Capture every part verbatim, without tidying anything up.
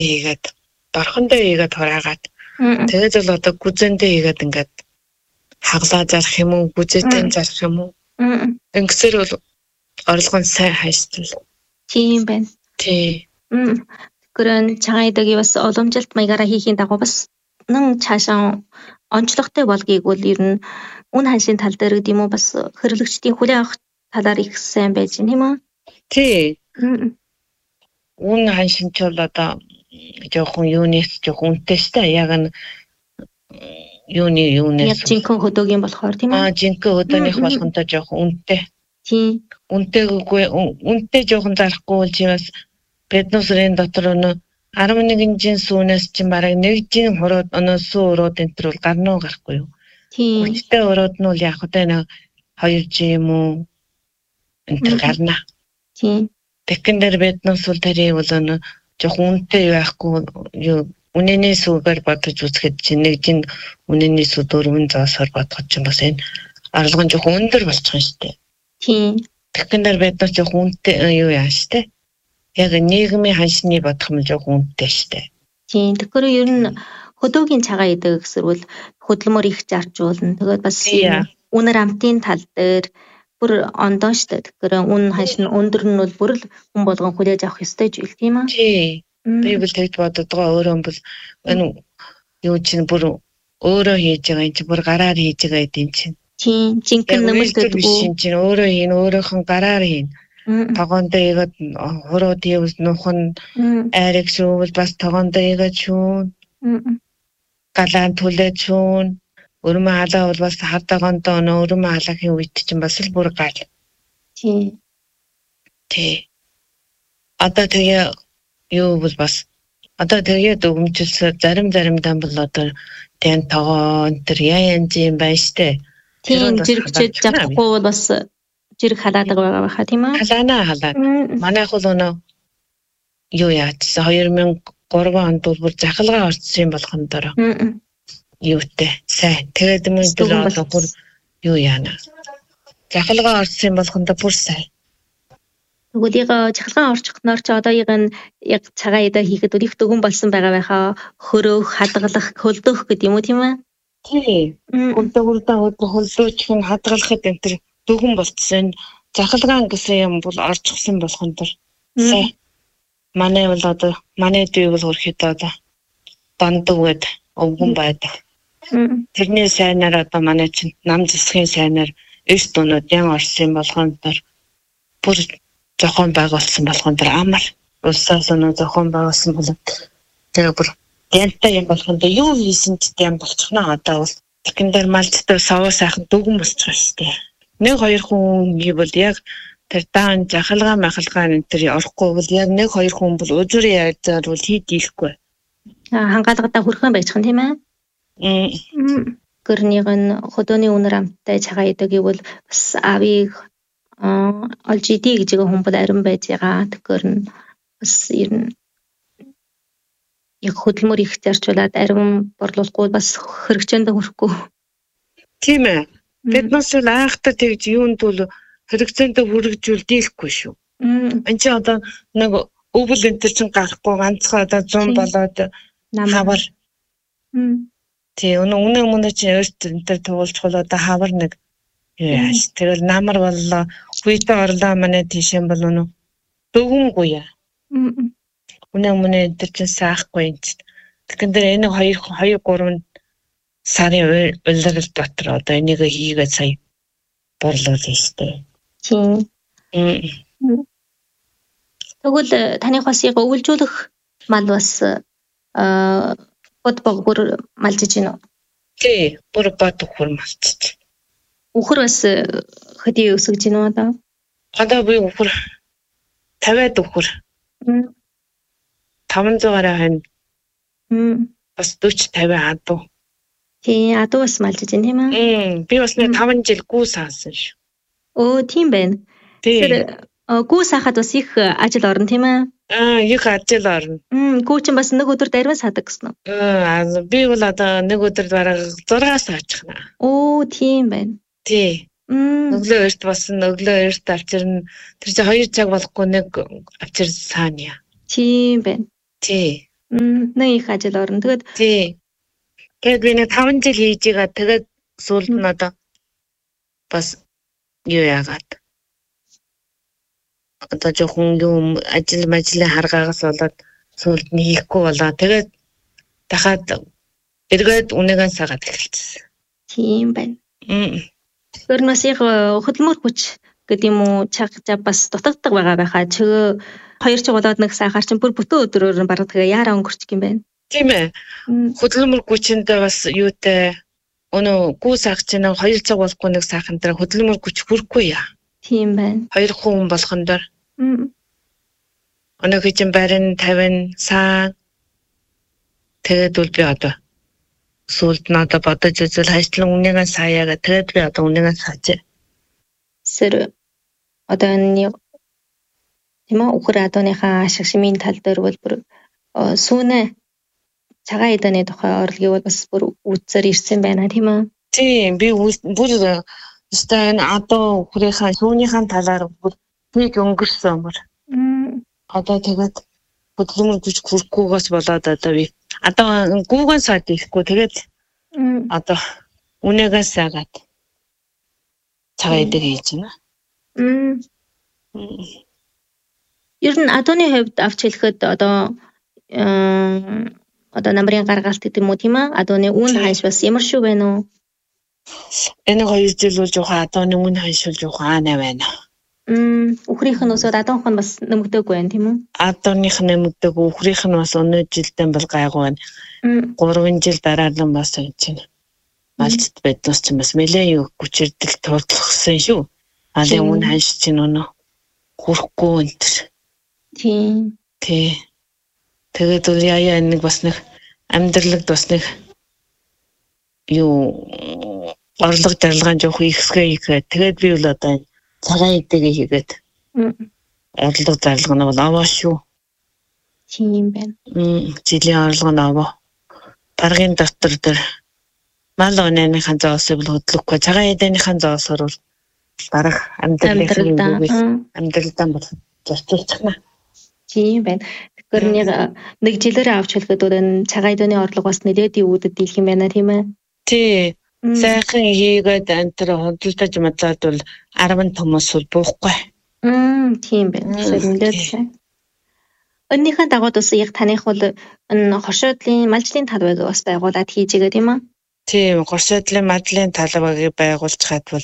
хийгээд дорхондоо хийгээд хураагаад тэгээд л одоо гүзэндээ хийгээд ингээд хаглаа зарах юм уу, гүзээтэй зарах юм уу? Ингэсээр бол орлого нь сайн хайштай. Тийм байна. Тий. Гэрэн чагайдаг бас уламжилт маягаараа хийхийн дагуу бас нэн цаашаа онцлогтой болгоёг бол ер нь үн ханшийн тал дээр гэдэг юм уу бас хэрэглэгчдийн хүлээн авах талаар их сайн байж байна тийм үү? Тий. Үн ханшин ч бол одоо жоохон юунес жоохон үнэтэй штэ яг нь юуны юунес яг жинхэнэ хөдөөгийн болохоор тийм үү? Аа жинхэнэ хөдөөних болгонтой жоохон үнэтэй. Тийм. Үнэтэйгүй үнэтэй жоохон зарахгүй бол чи бас биднүсрийн дотор өнө арван нэгэн жин сүүнээс чинь бараг нэг жин хурууд өнөө сүү урууд энэ төр бол гарнуу гарахгүй юу? Тийм. Хүчтэй урууд нь бол яг хөдөө нэг хоёр жин юм уу энэ төр гарна. Тийм. Тэгэн дээр биднүс бол тэрийг бол өнө жоохон үнэтэй байхгүй юу үнэний сүүгээр бодож үзэхэд чинь нэг жин үнэний сүү дөрвөн заасаар бодоход чинь бас энэ арилгын жоохон өндөр болчих юм шүү дээ. Тийм. Тэгэн дээр биднүс жоохон үнэтэй юу яа шүү дээ. Яг нийгмийн ханшны бодох юм жоохон үнэтэй шүү дээ. Тийм. Тэгэхээр ер нь хөдөөгийн цагаан идэг гэсэрвэл хөдөлмөр их заржуулна. Тэгээд бас үнэр амтын тал дээр бүр ондоо шүү дээ. Тэгэхээр үн ханш нь өндөр нь бол бүр л хүн болгон хүлээж авах ёстой зүйл тийм үү? Тий. Би бол тэгж боддог өөрөө бол энэ юу чинь бүр өөрөө хийж байгаа юм чи бүр гараар хийж байгаа юм чинь. Тийм. Жинхэнэ нэмэлт биш чинь өөрөө хийн өөрөөхөн гараар хийн. Тогоондоо игээд хурууд явж нухан айраг шүүвэл бас тогоондоо игээд шүүн. Галаан түлээд шүүн. Өрмө халаа бол бас хадагондоо өрмө халаахийн үед чинь бас л бүр гал. Тий. Тий. Одоо тэгээ юу бол бас одоо тэгээд өгмжлсээр зарим заримдаа бол одоо тэн тогоон тэр яян юм байна штэ. Тийм зэрэгчээд чадахгүй бол бас зэрэг халаадаг байгаа байхаа тийм үү? Халаана халаа. Манайх бол өнөө юу яатсан хоёр мянга гурван онд бол бүр захалгаа орцсон болгон дороо. Юутэй сайн. Тэгээд мөн дөрөв одоо бүр юу яана. Захалгаа орцсон болгон доо бүр сайн. Тэгвэл яг захалгаан орчихноор ч одоо яг нь яг цагаан идэ хийхэд их дөгөн болсон байгаа байхаа хөрөөх, хадгалах, хөлдөөх гэдэг юм уу тийм үү? Тий. Хөлдөөрдөө хөлдөөчих нь хадгалахад энэ төр дөгөн болцсон. Захалгаан гэсэн юм бол орчихсон болгон дор. Сайн. Манай бол одоо манай дүү бол хөрөхэд одоо дондогвэд өвгөн байдаг. Тэрний сайнаар одоо манай чинь нам засгийн сайнаар эс дунууд ян орсон болгон дор бүр зохион байгуулсан болгон дор амар улсаас өнөө зохион байгуулсан бол тэгээ бүр янтай юм болгон дор юу хийсэн ч юм болчихно одоо бол тэгэн дээр малцтай саваа сайхан дүгэн болчих шүү дээ. Нэг хоёр хүн гэвэл яг тэр даан захалгаа махалгаа энэ төр орохгүй бол яг нэг хоёр хүн бол узур яаж бол хийдихгүй. Хангаалгадаа хүрхэн байцхан тийм ээ? Мм. Гэрнийг нь хөдөөний үнэр амттай цагаан идэг гэвэл бас авийг олж идэ гэж хүн бол арин байж байгаа. Тэгэхээр нь бас ер нь яг хөдөлмөр их зарчуулаад арин борлуулахгүй бас хэрэгцээнд хүрэхгүй. Тийм ээ. Биднээс л айхтар тэгж юунд бол хэрэгцээнд хүрэгжүүл дийлэхгүй шүү. Энд чи одоо нэг өвөл энэ төр чин гарахгүй ганцхан одоо зам болоод хавар. Тий, өнөө үнэ өмнө чи өөрт энэ төр туулчвал одоо хавар нэг яаш. Тэгэл намар боллоо. Хүйтэ орлоо манай тийшэн бол өнөө дөгөнгүй яа. Үнэ өмнө энэ төр чин саахгүй юм чи. Тэгэхээр дээр энэ хоёр хоёр гурван сарын улирал дотор одоо энийг хийгээд сая борлуулъя штэ. Тийм. Тэгвэл таны бас яг өвлжүүлэх мал бас аа бод бог бүр малжиж гинөө. Тий, бүр бод бүр малжиж. Үхэр бас хөдий өсөж гинөө одоо. Одоо би үхэр тавиад үхэр. таван зугаараа хань. Бас дөрвөн тавиа адуу. Тий, адуу бас малжиж гин тийм ээ? Би бас нэг таван жил гүү саасан шүү. Оо, тийм байна. Тэр гүү сахад бас их ажил орно тийм ээ? Аа, их ажил орно. Мм, гүү чинь бас нэг өдөр дарвин садаг гэсэн үү? Аа, би бол одоо нэг өдөр бараг зургаас авчихна. Оо, тийм байна. Тий. Өглөө эрт басна, өглөө эрт авчирна. Тэр чинь хоёр цаг болохгүй нэг авчир саана. Тийм байна. Тий. Мм нэг их ажил орно. Тэгээд тий. Тэгээд би нэг таван жил хийж байгаа. Тэгээд сүүлд нь одоо бас юу яагаад одоо жоохон юм ажил мажлын харгаагаас болоод сүүлд нь хийхгүй болоо. Тэгээд дахиад эргээд үнэгээ сагаад эхэлчихсэн. Тийм байна. Мм. Тэр нас их хөдөлмөр хүч гэдэг юм уу чаг бас дутагддаг байгаа байхаа. Чөө хоёр ч болоод нэг сахар чинь бүр бүтэн өдрөөр бараг тэгээ яараа өнгөрчих юм байна. Тийм ээ. Хөдөлмөр хүчинд бас юутай өнөө гүү сах чинь хоёр цаг болохгүй нэг сахан дээр хөдөлмөр хүч хүрхгүй яа. Тийм байна. Хоёр хүн болгон дор. Мм. Өнөөгийн чинь барин тавин саа тэгээд үл би одоо сүүлд нь одоо бодож үзэл хайшлан үнэгээ саяагаа тэгээд би одоо үнэгээ сааж. Сэр одоо энэ тийм үү ухраа адууныхаа ашиг шимийн тал дээр бол бүр сүүнэ цагаан эдэний тухай орлогыг бол бас бүр үзсээр ирсэн байна тийм үү? Тийм би бүр өстой энэ адуу ухрынхаа сүүнийхаа талаар бүр тийг өнгөрсөн мөр. Одоо тэгээд хөдөлмөр хүч хүрхгүйгээс болоод одоо би одоо гүүгэн саад ихгүй тэгээд одоо үнэгээ саагаад цагаан эдэг хийж байна. Ер нь адууны хувьд авч хэлэхэд одоо одоо намрын гаргалт гэдэг юм уу тийм ээ? Адууны үн ханш бас ямар шүү байна уу? Энэ хоёр жил бол жоохон адууны үн ханш бол жоохон аанаа байна. Мм ухрынх нь өсөд адуунх нь бас нэмэгдээгүй байна тийм үү? Адууных нь нэмэгдээгүй ухрынх нь бас өнөө жилдээ бол гайгүй байна. гурван жил дараа нь бас энэ чинь малцд байднаас ч бас нэлээд юу хүчирдэл тооцоолсон шүү. Алын үн ханш чинь өнөө хүрхгүй энэ. Тийм. Тий. Тэгээд үл яа нэг бас нэг амьдралд бас нэг юу орлого дарлагын жоох ихсгээ ихэд тэгээд би бол одоо цагаан эдэгээ хийгээд орлого зарлага нь бол аваа шүү. Тийм байна. Мм жилийн орлого нь аваа. Баргын доктор дээр мал онооныхаа зоосыг бол хөдлөхгүй цагаан эдэнийхэн зоосоор бол бараг амьдралын амьдралдаа бол зарцуулчихна. Тийм байна. Тэгэхээр нэг жилээр авч хэлэхэд энэ цагаан эдэний орлого бас нэлээд үүдэд дийлэх юм байна тийм ээ. Тий. Сайхан хийгээд антер хөдөлтөж мадлаад бол арван томос бол буухгүй. Мм тийм байна. Нэлээд сайн. Өнөөхөө дагууд ус яг таних бол энэ хоршоодлын малжлын талбайг бас байгуулад хийж байгаа тийм ээ. Тийм, хоршоодлын малжлын талбайг байгуулж хаад бол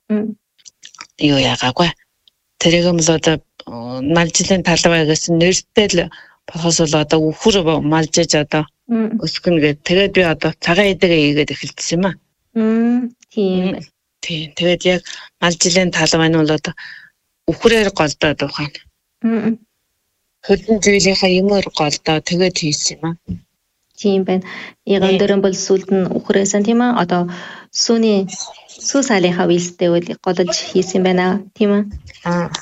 юу яагаагүй. Тэрийг нь одоо малжлын талбайгаас нэртэй л болохоос бол одоо үхэр малжиж одоо өсгөн гэдэг. Тэгээд би одоо цагаан эдэгээ хийгээд эхэлсэн юм аа. Мм тийм. Тийм. Тэгээд яг малжлын талбай нь бол одоо үхрээр голдоод ухаана. Мм. Хөдөлгөөн зүйлийнхаа юмор голдоо тэгээд хийсэн юм аа. Тийм байна. Яг өндөрөн бол сүлд нь үхрээсэн тийм ээ. Одоо сүүний сүү сaalынхаа үйлстэй бол голж хийсэн байна тийм ээ. Аа.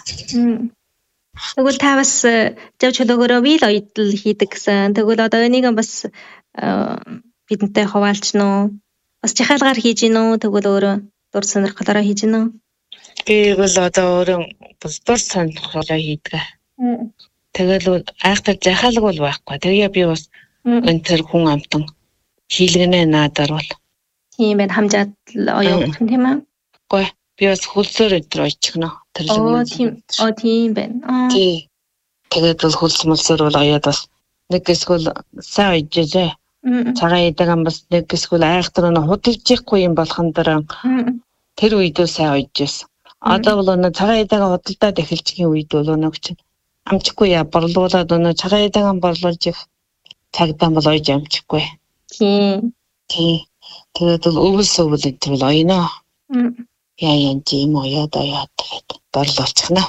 Тэгвэл та бас жав чөлөөгөөрөө вил оёдл хийдэг гэсэн. Тэгвэл одоо энийг бас бидэнтэй хуваалч нөө бас жахаалгаар хийж гин үү? Тэгвэл өөрөө дур сонирхолоор хийж гин үү? Би бол одоо өөрөө бол дур сонирхолоор хийдэг. Тэгэл айхтар жахаалг бол байхгүй. Тэгээ би бас энэ төр хүн амтан хийлгэнэ надаар бол. Тийм байна. Хамжаад оёох тийм ээ. Гүй би бас хөлсөөр өдр очихно. Оо тийм. Оо тийм байна. Тий. Тэгээд бол хөлс мөлсөөр бол оёод бас нэг эсвэл сайн ойжээ. Цагаан эдэг бас нэг эсвэл айхтар нь худалж ихгүй юм болгон дараа тэр үед сайн ойжсэн. Одоо бол нэг цагаан эдэг худалдаад эхэлчихийн үед бол нэг чинь амжихгүй яа борлуулаад нэг цагаан эдэг борлуулж их цагдаа бол ойж амжихгүй. Тийм. Тий. Тэгээд бол өвөлс өвөл энэ бол оёно. Яа яа тийм оёод оёод борлуулчихна.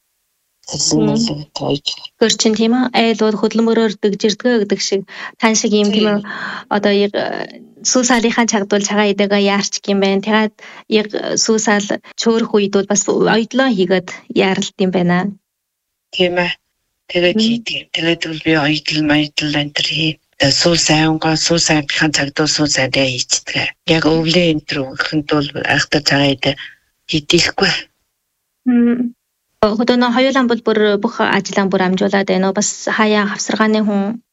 Гэр чин тийм ээ айл бол хөдөлмөрөөр дэгжирдгөө гэдэг шиг тань шиг юм тийм ээ одоо яг сүү сaalынхаа чагдвал цагаан эдэгээ яарч юм байна. Тэгээд яг сүү саал чөөрөх үед бол бас оёдлоо хийгээд яаралт юм байна. Тийм ээ. Тэгээд хийдэг. Тэгээд бол би оёдл маягдл энэ хий. Сүү сайнгаа сүү сайнхаа чагдвал сүү сайдаа хийдэг. Яг өвлийн энэ хүнд бол айхтар цагаан эдэ хийдэггүй. Мм. Хөдөөнөө хоёулаа бол бүр бүх ажлаа бүр амжуулаад байна уу? Бас хаяа хавсаргааны хүн